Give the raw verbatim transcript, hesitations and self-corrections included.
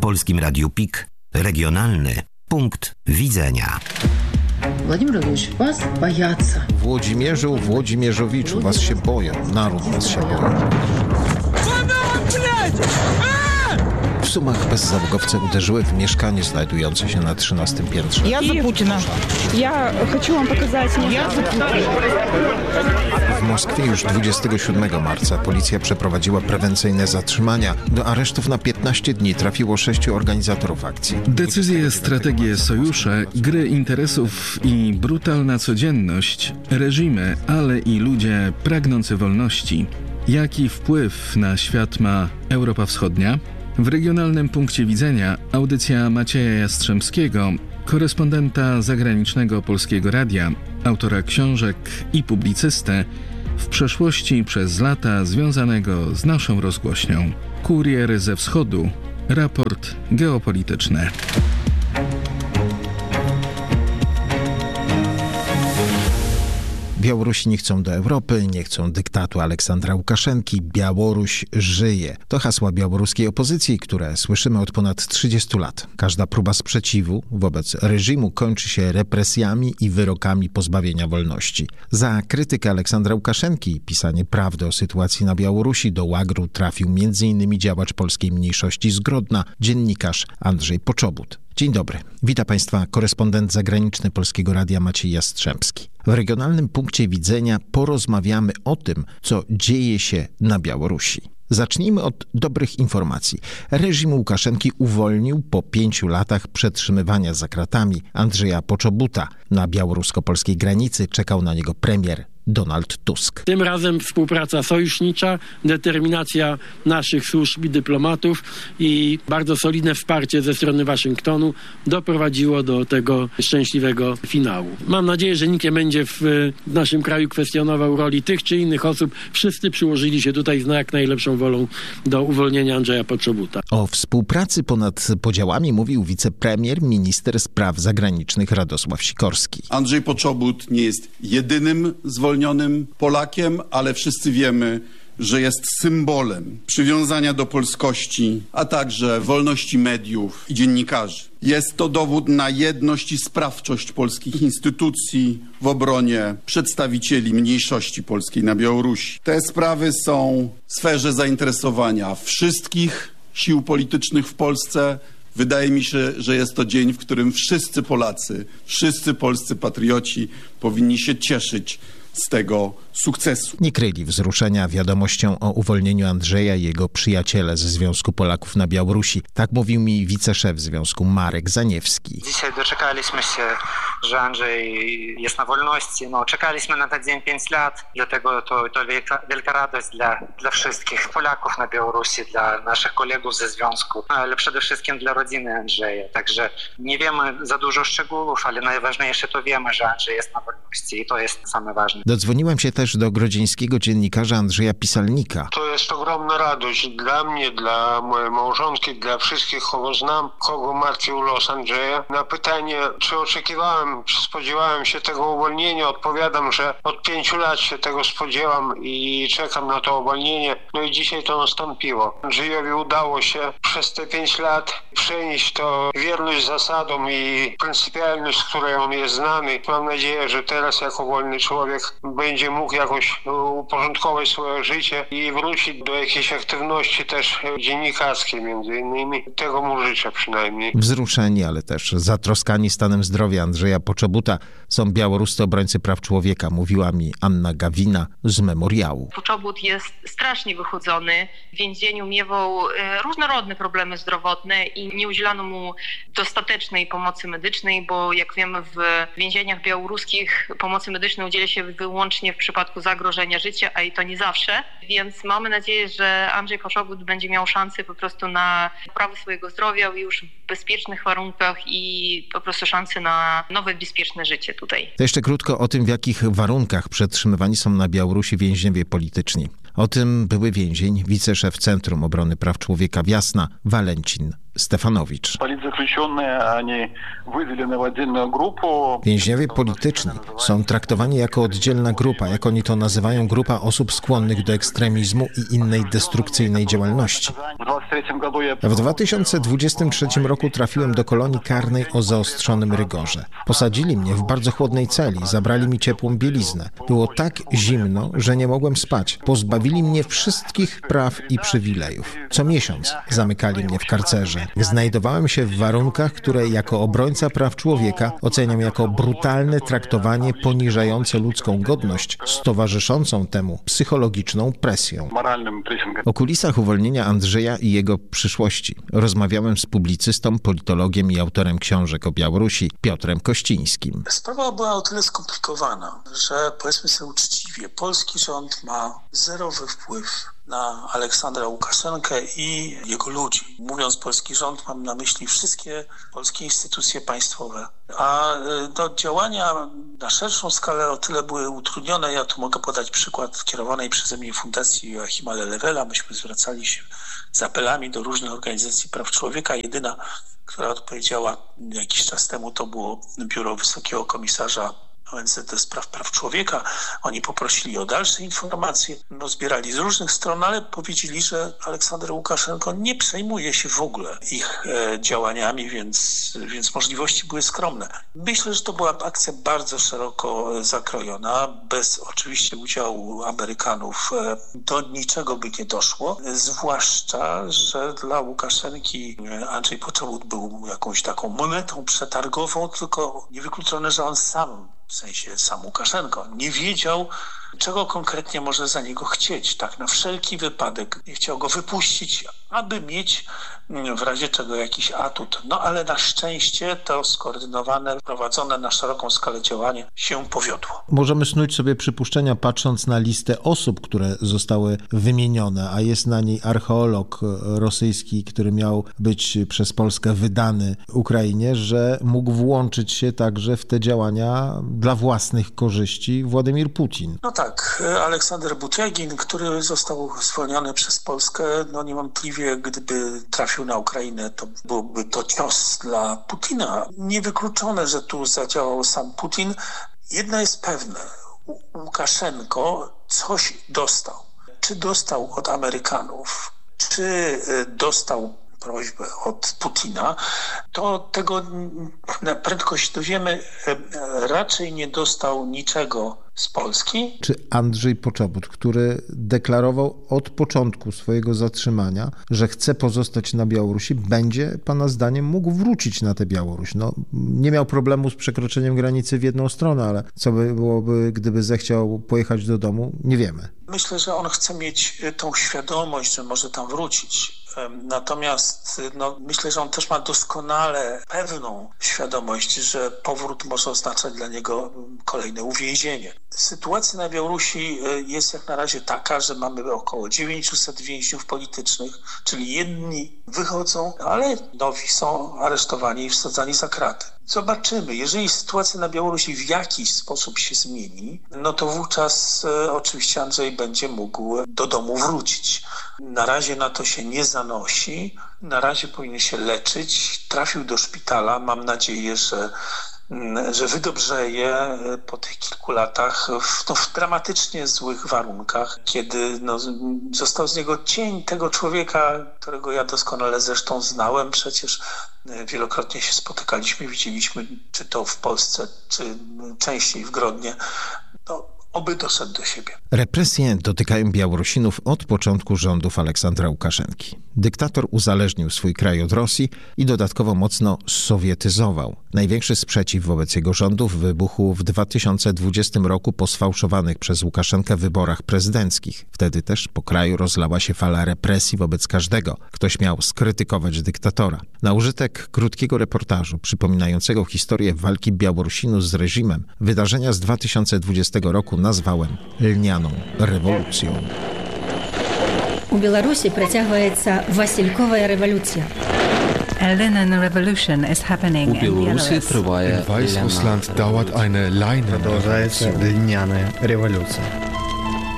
Polskim Radiu P I K regionalny punkt widzenia. Władimir Władimirovич, was boятся. Włodzimierzu, Włodzimierzowiczu, was się boją. Naród was się boi. W Sumach bezzałogowce uderzyły w mieszkanie znajdujące się na trzynastym piętrze. Ja za Putina. Ja chcę wam pokazać. Ja za Putina. W Moskwie już dwudziestego siódmego marca policja przeprowadziła prewencyjne zatrzymania. Do aresztów na piętnaście dni trafiło sześciu organizatorów akcji. Decyzje, strategie, sojusze, gry interesów i brutalna codzienność, reżimy, ale i ludzie pragnący wolności. Jaki wpływ na świat ma Europa Wschodnia? W regionalnym punkcie widzenia audycja Macieja Jastrzębskiego, korespondenta zagranicznego Polskiego Radia, autora książek i publicystę, w przeszłości przez lata związanego z naszą rozgłośnią. Kurier ze Wschodu, raport geopolityczny. Białorusini chcą do Europy, nie chcą dyktatu Aleksandra Łukaszenki. Białoruś żyje. To hasła białoruskiej opozycji, które słyszymy od ponad trzydziestu lat. Każda próba sprzeciwu wobec reżimu kończy się represjami i wyrokami pozbawienia wolności. Za krytykę Aleksandra Łukaszenki i pisanie prawdy o sytuacji na Białorusi do łagru trafił między innymi działacz polskiej mniejszości z Grodna, dziennikarz Andrzej Poczobut. Dzień dobry. Witam Państwa korespondent zagraniczny Polskiego Radia Maciej Jastrzębski. W regionalnym punkcie widzenia porozmawiamy o tym, co dzieje się na Białorusi. Zacznijmy od dobrych informacji. Reżim Łukaszenki uwolnił po pięciu latach przetrzymywania za kratami Andrzeja Poczobuta. Na białorusko-polskiej granicy czekał na niego premier Donald Tusk. Tym razem współpraca sojusznicza, determinacja naszych służb i dyplomatów i bardzo solidne wsparcie ze strony Waszyngtonu doprowadziło do tego szczęśliwego finału. Mam nadzieję, że nikt nie będzie w naszym kraju kwestionował roli tych czy innych osób. Wszyscy przyłożyli się tutaj z jak najlepszą wolą do uwolnienia Andrzeja Poczobuta. O współpracy ponad podziałami mówił wicepremier, minister spraw zagranicznych Radosław Sikorski. Andrzej Poczobut nie jest jedynym zwolnionym Polakiem, ale wszyscy wiemy, że jest symbolem przywiązania do polskości, a także wolności mediów i dziennikarzy. Jest to dowód na jedność i sprawczość polskich instytucji w obronie przedstawicieli mniejszości polskiej na Białorusi. Te sprawy są w sferze zainteresowania wszystkich sił politycznych w Polsce. Wydaje mi się, że jest to dzień, w którym wszyscy Polacy, wszyscy polscy patrioci powinni się cieszyć z tego sukcesu. Nie kryli wzruszenia wiadomością o uwolnieniu Andrzeja i jego przyjaciele ze Związku Polaków na Białorusi. Tak mówił mi wiceszef związku Marek Zaniewski. Dzisiaj doczekaliśmy się, że Andrzej jest na wolności. No, czekaliśmy na ten dzień pięć lat, dlatego to, to wielka, wielka radość dla, dla wszystkich Polaków na Białorusi, dla naszych kolegów ze związku, ale przede wszystkim dla rodziny Andrzeja. Także nie wiemy za dużo szczegółów, ale najważniejsze to wiemy, że Andrzej jest na wolności i to jest same ważne. Dodzwoniłem się też do grodzieńskiego dziennikarza Andrzeja Pisalnika. To jest ogromna radość dla mnie, dla mojej małżonki, dla wszystkich, kogo znam, kogo martwił los Andrzeja. Na pytanie, czy oczekiwałem, czy spodziewałem się tego uwolnienia, odpowiadam, że od pięciu lat się tego spodziewam i czekam na to uwolnienie. No i dzisiaj to nastąpiło. Andrzejowi udało się przez te pięć lat przenieść to wierność zasadom i pryncypialność, z której on jest znany. Mam nadzieję, że teraz jako wolny człowiek będzie mógł jakoś uporządkować swoje życie i wrócić do jakiejś aktywności też dziennikarskiej między innymi. Tego mu życzę przynajmniej. Wzruszeni, ale też zatroskani stanem zdrowia Andrzeja Poczobuta są białoruscy obrońcy praw człowieka, mówiła mi Anna Gawina z Memoriału. Poczobut jest strasznie wychudzony. W więzieniu miewał różnorodne problemy zdrowotne i nie udzielano mu dostatecznej pomocy medycznej, bo jak wiemy w więzieniach białoruskich pomocy medycznej udziela się wyłącznie w przypadku zagrożenia życia, a i to nie zawsze. Więc mamy nadzieję, że Andrzej Poczobut będzie miał szansę po prostu na poprawę swojego zdrowia już w bezpiecznych warunkach i po prostu szansę na nowe, bezpieczne życie tutaj. To jeszcze krótko o tym, w jakich warunkach przetrzymywani są na Białorusi więźniowie polityczni. O tym były więzień, wiceszef Centrum Obrony Praw Człowieka Wiasna, Walencin Stefanowicz. Więźniowie polityczni są traktowani jako oddzielna grupa, jak oni to nazywają, grupa osób skłonnych do ekstremizmu i innej destrukcyjnej działalności. W dwa tysiące dwudziestym trzecim roku trafiłem do kolonii karnej o zaostrzonym rygorze. Posadzili mnie w bardzo chłodnej celi, zabrali mi ciepłą bieliznę. Było tak zimno, że nie mogłem spać. Pozbawili mnie wszystkich praw i przywilejów. Co miesiąc zamykali mnie w karcerze. Znajdowałem się w warunkach, które jako obrońca praw człowieka oceniam jako brutalne traktowanie poniżające ludzką godność z towarzyszącą temu psychologiczną presją. O kulisach uwolnienia Andrzeja i jego przyszłości rozmawiałem z publicystą, politologiem i autorem książek o Białorusi Piotrem Kościńskim. Sprawa była o tyle skomplikowana, że powiedzmy sobie uczciwie, polski rząd ma zerowy wpływ na Aleksandra Łukaszenkę i jego ludzi. Mówiąc polski rząd, mam na myśli wszystkie polskie instytucje państwowe. A do działania na szerszą skalę o tyle były utrudnione. Ja tu mogę podać przykład kierowanej przeze mnie Fundacji Joachima Lelewela. Myśmy zwracali się z apelami do różnych organizacji praw człowieka. Jedyna, która odpowiedziała jakiś czas temu, to było Biuro Wysokiego Komisarza O N Z do spraw praw człowieka. Oni poprosili o dalsze informacje, no, zbierali z różnych stron, ale powiedzieli, że Aleksander Łukaszenko nie przejmuje się w ogóle ich e, działaniami, więc, więc możliwości były skromne. Myślę, że to była akcja bardzo szeroko zakrojona, bez oczywiście udziału Amerykanów e, do niczego by nie doszło, zwłaszcza, że dla Łukaszenki Andrzej Poczobut był jakąś taką monetą przetargową, tylko niewykluczone, że on sam, w sensie sam Łukaszenko, nie wiedział, czego konkretnie może za niego chcieć. Tak na wszelki wypadek nie chciał go wypuścić, aby mieć w razie czego jakiś atut. No ale na szczęście to skoordynowane, prowadzone na szeroką skalę działanie się powiodło. Możemy snuć sobie przypuszczenia, patrząc na listę osób, które zostały wymienione, a jest na niej archeolog rosyjski, który miał być przez Polskę wydany Ukrainie, że mógł włączyć się także w te działania dla własnych korzyści Władimir Putin. No tak, Aleksander Butyagin, który został zwolniony przez Polskę, no niewątpliwie gdyby trafił na Ukrainę, to byłby to cios dla Putina. Niewykluczone, że tu zadziałał sam Putin. Jedno jest pewne, Łukaszenko coś dostał. Czy dostał od Amerykanów, czy dostał prośbę od Putina, to tego na prędkość dowiemy. Raczej nie dostał niczego z Polski. Czy Andrzej Poczobut, który deklarował od początku swojego zatrzymania, że chce pozostać na Białorusi, będzie pana zdaniem mógł wrócić na tę Białoruś? No, nie miał problemu z przekroczeniem granicy w jedną stronę, ale co by byłoby, gdyby zechciał pojechać do domu, nie wiemy. Myślę, że on chce mieć tą świadomość, że może tam wrócić. Natomiast no, myślę, że on też ma doskonale pewną świadomość, że powrót może oznaczać dla niego kolejne uwięzienie. Sytuacja na Białorusi jest jak na razie taka, że mamy około dziewięćset więźniów politycznych, czyli jedni wychodzą, ale nowi są aresztowani i wsadzani za kraty. Zobaczymy. Jeżeli sytuacja na Białorusi w jakiś sposób się zmieni, no to wówczas e, oczywiście Andrzej będzie mógł do domu wrócić. Na razie na to się nie zanosi. Na razie powinien się leczyć. Trafił do szpitala. Mam nadzieję, że że wydobrzeje po tych kilku latach w, no, w dramatycznie złych warunkach, kiedy no, został z niego cień tego człowieka, którego ja doskonale zresztą znałem. Przecież wielokrotnie się spotykaliśmy, widzieliśmy, czy to w Polsce, czy częściej w Grodnie. No, oby doszedł do siebie. Represje dotykają Białorusinów od początku rządów Aleksandra Łukaszenki. Dyktator uzależnił swój kraj od Rosji i dodatkowo mocno sowietyzował. Największy sprzeciw wobec jego rządów wybuchł w dwa tysiące dwudziestym roku po sfałszowanych przez Łukaszenkę wyborach prezydenckich. Wtedy też po kraju rozlała się fala represji wobec każdego, kto śmiał skrytykować dyktatora. Na użytek krótkiego reportażu przypominającego historię walki Białorusinów z reżimem, wydarzenia z dwa tysiące dwudziestego roku nazwałem lnianą rewolucją. У Білорусі працягваецца Васількова революція. У Беларуси триває In Weißrussland dauert eine Leinen. Продолжается льняная революция.